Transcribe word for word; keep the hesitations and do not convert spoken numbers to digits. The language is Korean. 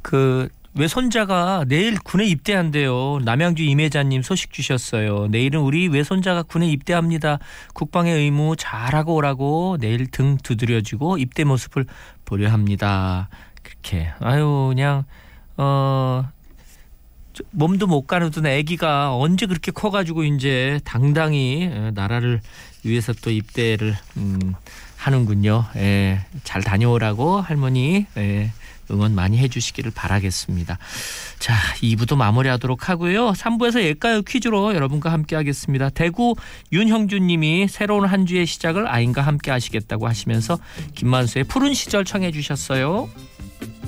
그 외손자가 내일 군에 입대한대요. 남양주 임혜자님 소식 주셨어요. 내일은 우리 외손자가 군에 입대합니다. 국방의 의무 잘하고 오라고 내일 등 두드려주고 입대 모습을 보려 합니다. 그렇게 아유 그냥 어 몸도 못 가누던 아기가 언제 그렇게 커가지고 이제 당당히 나라를 위해서 또 입대를 음, 하는군요. 예, 잘 다녀오라고 할머니. 예. 응원 많이 해주시기를 바라겠습니다. 자, 이 부도 마무리하도록 하고요. 삼 부에서 예가요 퀴즈로 여러분과 함께 하겠습니다. 대구 윤형준 님이 새로운 한 주의 시작을 아인과 함께 하시겠다고 하시면서 김만수의 푸른 시절 청해 주셨어요.